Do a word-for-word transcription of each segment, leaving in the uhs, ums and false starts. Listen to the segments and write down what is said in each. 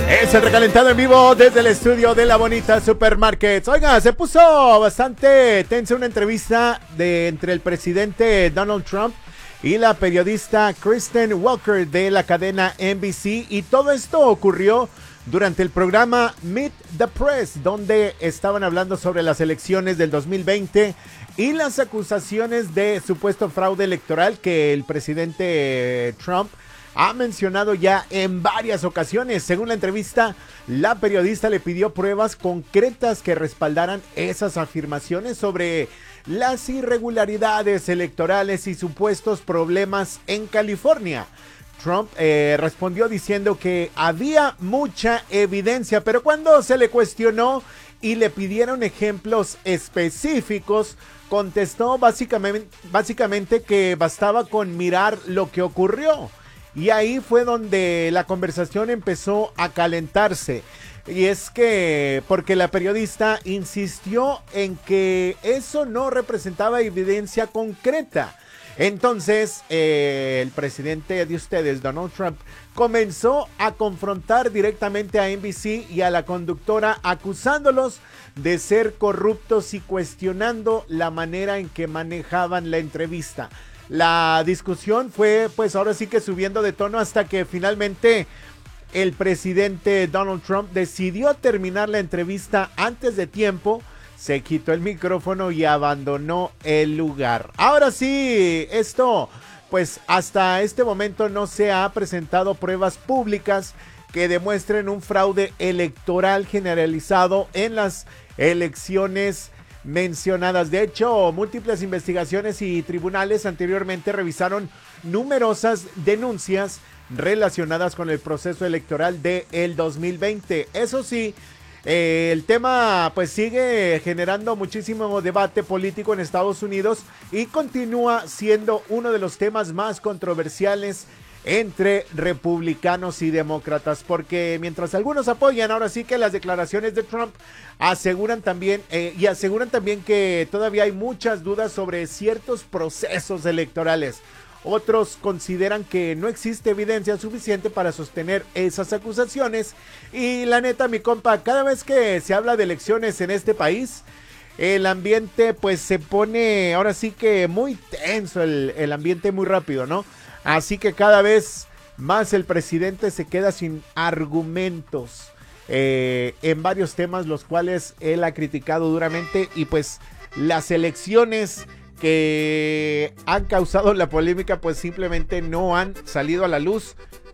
Es el recalentado en vivo desde el estudio de La Bonita Supermarkets. Oiga, se puso bastante tensa una entrevista de entre el presidente Donald Trump y la periodista Kristen Welker de la cadena N B C, y todo esto ocurrió durante el programa Meet the Press, donde estaban hablando sobre las elecciones del dos mil veinte y las acusaciones de supuesto fraude electoral que el presidente Trump ha mencionado ya en varias ocasiones. Según la entrevista, la periodista le pidió pruebas concretas que respaldaran esas afirmaciones sobre las irregularidades electorales y supuestos problemas en California. Trump eh, respondió diciendo que había mucha evidencia, pero cuando se le cuestionó y le pidieron ejemplos específicos, contestó básicamente, básicamente que bastaba con mirar lo que ocurrió. Y ahí fue donde la conversación empezó a calentarse. Y es que, porque la periodista insistió en que eso no representaba evidencia concreta. Entonces, eh, el presidente de ustedes, Donald Trump, comenzó a confrontar directamente a N B C y a la conductora, acusándolos de ser corruptos y cuestionando la manera en que manejaban la entrevista. La discusión fue, pues ahora sí que subiendo de tono, hasta que finalmente el presidente Donald Trump decidió terminar la entrevista antes de tiempo, se quitó el micrófono y abandonó el lugar. Ahora sí, esto, pues hasta este momento no se ha presentado pruebas públicas que demuestren un fraude electoral generalizado en las elecciones mencionadas. De hecho, múltiples investigaciones y tribunales anteriormente revisaron numerosas denuncias relacionadas con el proceso electoral de el dos mil veinte. Eso sí, eh, el tema pues sigue generando muchísimo debate político en Estados Unidos y continúa siendo uno de los temas más controversiales entre republicanos y demócratas, porque mientras algunos apoyan ahora sí que las declaraciones de Trump, aseguran también eh, y aseguran también que todavía hay muchas dudas sobre ciertos procesos electorales. Otros consideran que no existe evidencia suficiente para sostener esas acusaciones. Y la neta, mi compa, cada vez que se habla de elecciones en este país, el ambiente pues se pone ahora sí que muy tenso, el, el ambiente muy rápido, ¿no? Así que cada vez más el presidente se queda sin argumentos eh, en varios temas, los cuales él ha criticado duramente. Y pues las elecciones que han causado la polémica pues simplemente no han salido a la luz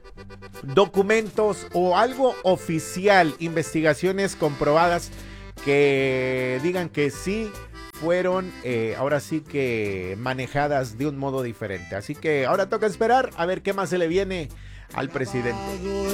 documentos o algo oficial, investigaciones comprobadas que digan que sí fueron eh, ahora sí que manejadas de un modo diferente. Así que ahora toca esperar a ver qué más se le viene al presidente.